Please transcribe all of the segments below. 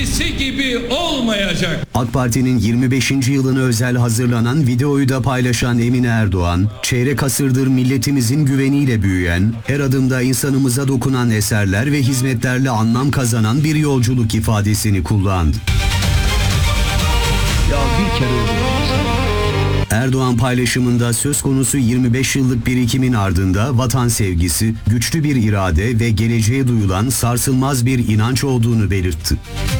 eskisi gibi olmayacak. AK Parti'nin 25. yılına özel hazırlanan videoyu da paylaşan Emine Erdoğan, çeyrek asırdır milletimizin güveniyle büyüyen, her adımda insanımıza dokunan eserler ve hizmetlerle anlam kazanan bir yolculuk ifadesini kullandı. Ya bir kere olur. Erdoğan paylaşımında söz konusu 25 yıllık birikimin ardında vatan sevgisi, güçlü bir irade ve geleceğe duyulan sarsılmaz bir inanç olduğunu belirtti.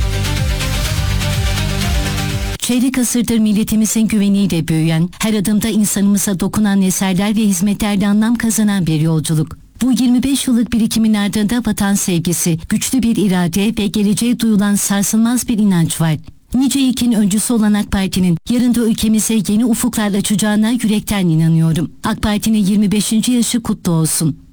Çeyrek asırdır milletimizin güveniyle büyüyen, her adımda insanımıza dokunan eserler ve hizmetlerle anlam kazanan bir yolculuk. Bu 25 yıllık birikimin ardında vatan sevgisi, güçlü bir irade ve geleceğe duyulan sarsılmaz bir inanç var. Nice ilkin öncüsü olan AK Parti'nin yarın da ülkemize yeni ufuklar açacağına yürekten inanıyorum. AK Parti'nin 25. yaşı kutlu olsun.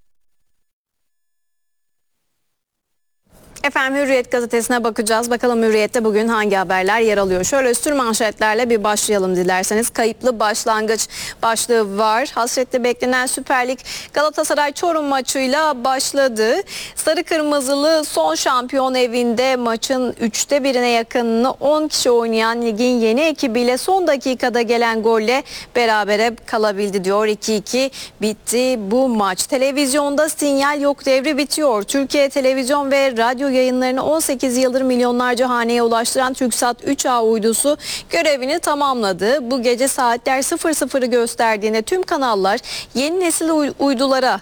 Efendim Hürriyet gazetesine bakacağız. Bakalım Hürriyet'te bugün hangi haberler yer alıyor? Şöyle sür manşetlerle bir başlayalım dilerseniz. Kayıplı başlangıç başlığı var. Hasretle beklenen Süper Lig Galatasaray Çorum maçıyla başladı. Sarı Kırmızılı son şampiyon evinde maçın 1/3'üne yakınını 10 kişi oynayan ligin yeni ekibiyle son dakikada gelen golle berabere kalabildi diyor. 2-2 bitti bu maç. Televizyonda sinyal yok, devri bitiyor. Türkiye Televizyon ve Radyo yayınlarını 18 yıldır milyonlarca haneye ulaştıran TürkSat 3A uydusu görevini tamamladı. Bu gece saatler 00'ı gösterdiğinde tüm kanallar yeni nesil uydulara